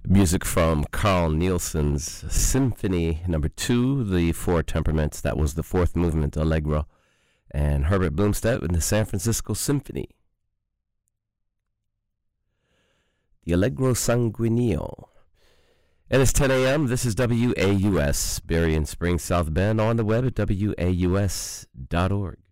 Music from Carl Nielsen's Symphony Number 2, the Four Temperaments. That was the fourth movement, Allegro. And Herbert Blomstedt with the San Francisco Symphony. The Allegro Sanguineo. It is 10 a.m. This is WAUS, Berrien Springs, South Bend, on the web at waus.org.